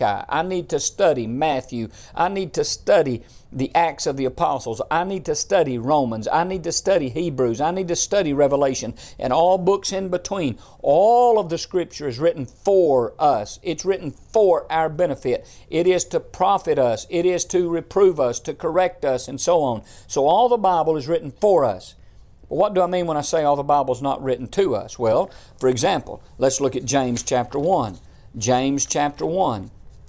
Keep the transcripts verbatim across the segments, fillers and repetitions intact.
I need to study Matthew. I need to study the Acts of the Apostles. I need to study Romans. I need to study Hebrews. I need to study Revelation and all books in between. All of the Scripture is written for us. It's written for our benefit. It is to profit us. It is to reprove us, to correct us, and so on. So all the Bible is written for us. But what do I mean when I say all the Bible is not written to us? Well, for example, let's look at James chapter one. James chapter one.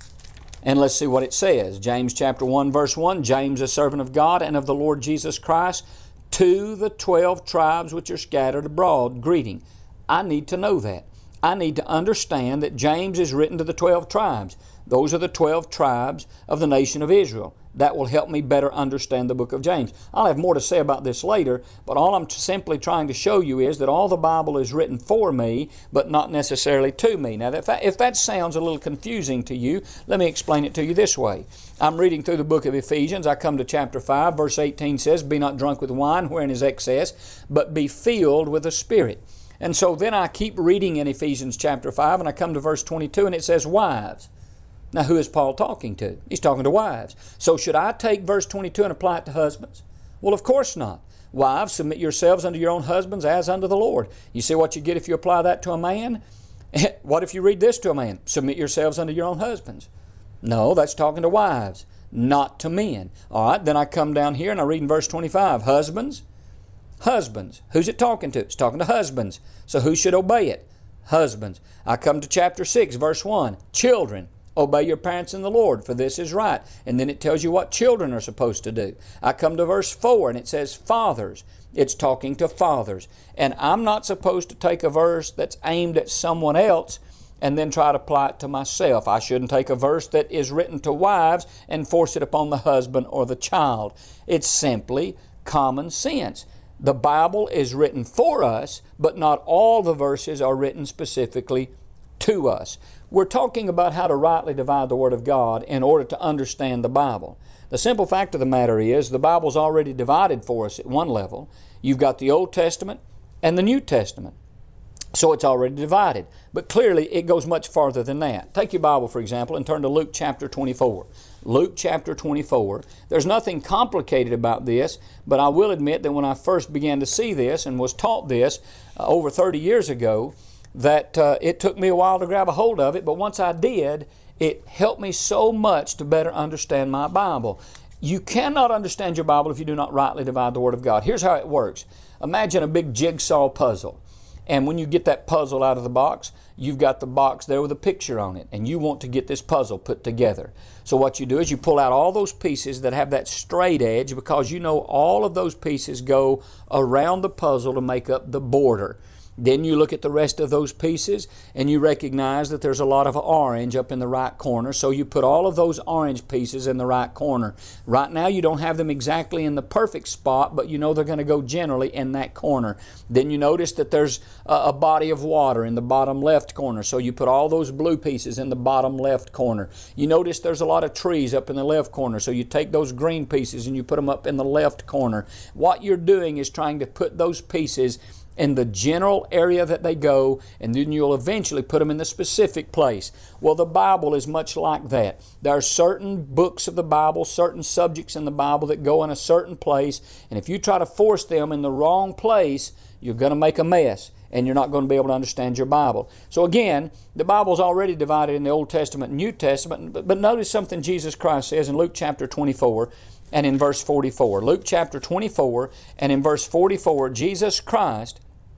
And let's see what it says. James chapter one, verse one, James, a servant of God and of the Lord Jesus Christ, to the twelve tribes which are scattered abroad, greeting. I need to know that. I need to understand that James is written to the twelve tribes. Those are the twelve tribes of the nation of Israel. That will help me better understand the book of James. I'll have more to say about this later, but all I'm simply trying to show you is that all the Bible is written for me, but not necessarily to me. Now, if that, if that sounds a little confusing to you, let me explain it to you this way. I'm reading through the book of Ephesians. I come to chapter five, verse eighteen says, "Be not drunk with wine, wherein is excess, but be filled with the Spirit." And so then I keep reading in Ephesians chapter five, and I come to verse twenty-two, and it says, "Wives." Now, who is Paul talking to? He's talking to wives. So should I take verse twenty-two and apply it to husbands? Well, of course not. Wives, submit yourselves unto your own husbands as unto the Lord. You see what you get if you apply that to a man? What if you read this to a man? Submit yourselves unto your own husbands. No, that's talking to wives, not to men. All right, then I come down here and I read in verse twenty-five, husbands, husbands. Who's it talking to? It's talking to husbands. So who should obey it? Husbands. I come to chapter six, verse one, children. Obey your parents in the Lord, for this is right. And then it tells you what children are supposed to do. I come to verse four and it says fathers. It's talking to fathers. And I'm not supposed to take a verse that's aimed at someone else and then try to apply it to myself. I shouldn't take a verse that is written to wives and force it upon the husband or the child. It's simply common sense. The Bible is written for us, but not all the verses are written specifically to us. We're talking about how to rightly divide the Word of God in order to understand the Bible. The simple fact of the matter is the Bible's already divided for us at one level. You've got the Old Testament and the New Testament. So it's already divided. But clearly it goes much farther than that. Take your Bible, for example, and turn to Luke chapter twenty-four. Luke chapter twenty-four. There's nothing complicated about this, but I will admit that when I first began to see this and was taught this uh, over thirty years ago, that uh, it took me a while to grab a hold of it, but once I did, it helped me so much to better understand my Bible. You cannot understand your Bible if you do not rightly divide the Word of God. Here's how it works. Imagine a big jigsaw puzzle. And when you get that puzzle out of the box, you've got the box there with a picture on it, and you want to get this puzzle put together. So what you do is you pull out all those pieces that have that straight edge, because you know all of those pieces go around the puzzle to make up the border. Then you look at the rest of those pieces and you recognize that there's a lot of orange up in the right corner. So you put all of those orange pieces in the right corner. Right now you don't have them exactly in the perfect spot, but you know they're going to go generally in that corner. Then you notice that there's a body of water in the bottom left corner. So you put all those blue pieces in the bottom left corner. You notice there's a lot of trees up in the left corner. So you take those green pieces and you put them up in the left corner. What you're doing is trying to put those pieces in the general area that they go, and then you'll eventually put them in the specific place. Well, the Bible is much like that. There are certain books of the Bible, certain subjects in the Bible that go in a certain place, and if you try to force them in the wrong place, you're going to make a mess, and you're not going to be able to understand your Bible. So again, the Bible's already divided in the Old Testament and New Testament, but, but notice something Jesus Christ says in Luke chapter twenty-four, and in verse forty-four. Luke chapter twenty-four and in verse forty-four, Jesus Christ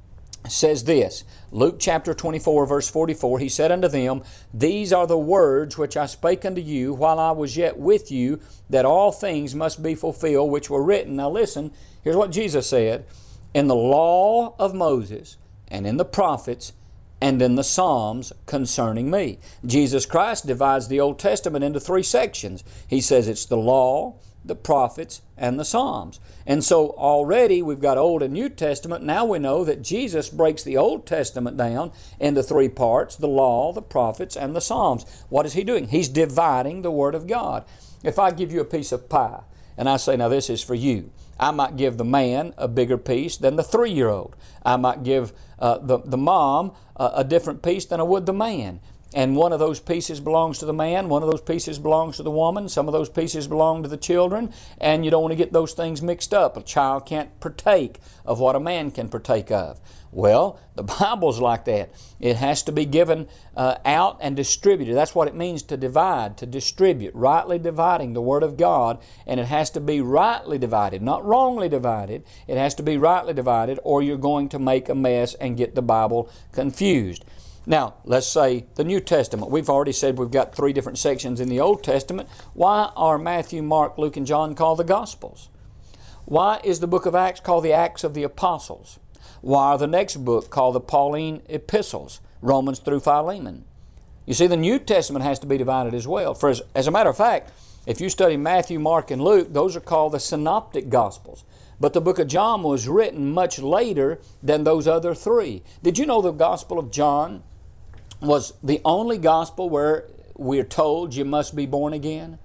says this. Luke chapter twenty-four, verse forty-four, He said unto them, These are the words which I spake unto you while I was yet with you, that all things must be fulfilled which were written. Now listen, here's what Jesus said. In the law of Moses and in the prophets and in the Psalms concerning me. Jesus Christ divides the Old Testament into three sections. He says it's the law, the prophets, and the Psalms. And so already we've got Old and New Testament. Now we know that Jesus breaks the Old Testament down into three parts, the law, the prophets, and the Psalms. What is He doing? He's dividing the Word of God. If I give you a piece of pie, and I say, now this is for you, I might give the man a bigger piece than the three-year-old. I might give uh, the, the mom uh, a different piece than I would the man. and one of those pieces belongs to the man, one of those pieces belongs to the woman, some of those pieces belong to the children, and you don't want to get those things mixed up. A child can't partake of what a man can partake of. Well, the Bible's like that. It has to be given uh, out and distributed. That's what it means to divide, to distribute, rightly dividing the Word of God, and it has to be rightly divided, not wrongly divided. It has to be rightly divided, or you're going to make a mess and get the Bible confused. Now, let's say the New Testament. We've already said we've got three different sections in the Old Testament. Why are Matthew, Mark, Luke, and John called the Gospels? Why is the book of Acts called the Acts of the Apostles? Why are the next book called the Pauline Epistles, Romans through Philemon? You see, the New Testament has to be divided as well. For as, as a matter of fact, if you study Matthew, Mark, and Luke, those are called the Synoptic Gospels. But the book of John was written much later than those other three. Did you know the Gospel of John was the only gospel where we're told you must be born again?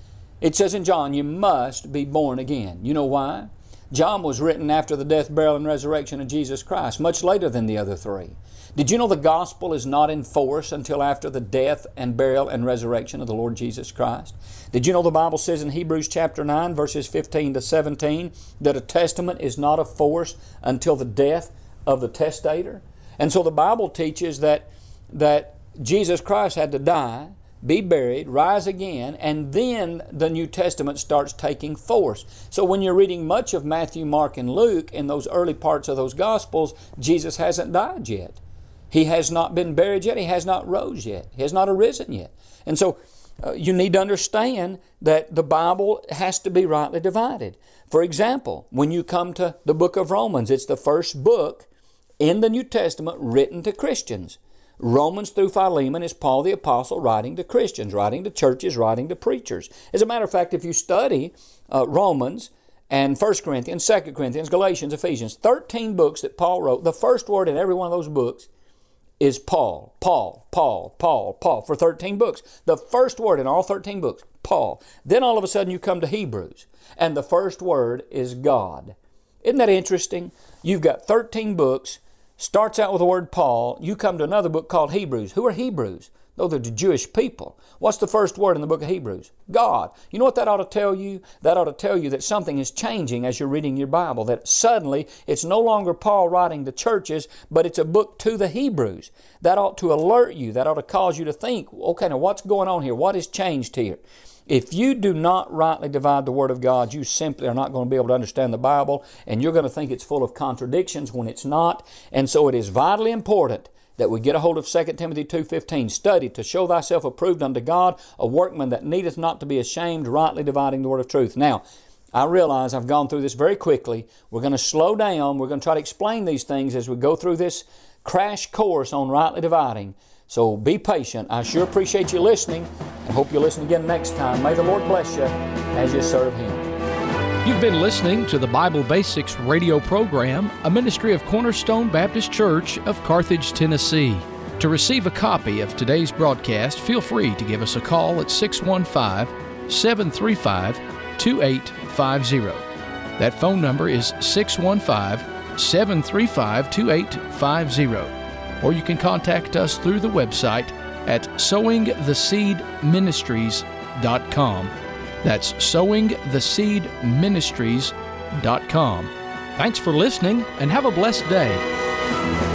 It says in John, you must be born again. You know why? John was written after the death, burial, and resurrection of Jesus Christ, much later than the other three. Did you know the gospel is not in force until after the death and burial and resurrection of the Lord Jesus Christ? Did you know the Bible says in Hebrews chapter nine, verses fifteen to seventeen, that a testament is not of force until the death of the testator? And so the Bible teaches that, that Jesus Christ had to die, be buried, rise again, and then the New Testament starts taking force. So when you're reading much of Matthew, Mark, and Luke in those early parts of those Gospels, Jesus hasn't died yet. He has not been buried yet. He has not rose yet. He has not arisen yet. And so uh, you need to understand that the Bible has to be rightly divided. For example, when you come to the book of Romans, it's the first book in the New Testament written to Christians. Romans through Philemon is Paul the Apostle writing to Christians, writing to churches, writing to preachers. As a matter of fact, if you study uh, Romans and First Corinthians, Second Corinthians, Galatians, Ephesians, thirteen books that Paul wrote, the first word in every one of those books is Paul, Paul, Paul, Paul, Paul, for thirteen books. The first word in all thirteen books, Paul. Then all of a sudden you come to Hebrews, and the first word is God. Isn't that interesting? You've got thirteen books, starts out with the word Paul. You come to another book called Hebrews. Who are Hebrews? Those are the Jewish people. What's the first word in the book of Hebrews? God. You know what that ought to tell you? That ought to tell you that something is changing as you're reading your Bible, that suddenly it's no longer Paul writing to churches, but it's a book to the Hebrews. That ought to alert you. That ought to cause you to think, okay, now what's going on here? What has changed here? If you do not rightly divide the Word of God, you simply are not going to be able to understand the Bible, and you're going to think it's full of contradictions when it's not. And so it is vitally important that we get a hold of Second Timothy two fifteen. Study to show thyself approved unto God, a workman that needeth not to be ashamed, rightly dividing the word of truth. Now, I realize I've gone through this very quickly. We're going to slow down. We're going to try to explain these things as we go through this crash course on rightly dividing. So be patient. I sure appreciate you listening, and hope you'll listen again next time. May the Lord bless you as you serve Him. You've been listening to the Bible Basics radio program, a ministry of Cornerstone Baptist Church of Carthage, Tennessee. To receive a copy of today's broadcast, feel free to give us a call at six one five, seven three five, two eight five zero. That phone number is six one five, seven three five, two eight five zero. Or you can contact us through the website at sowing the seed ministries dot com. That's sowing the seed ministries dot com. Thanks for listening, and have a blessed day.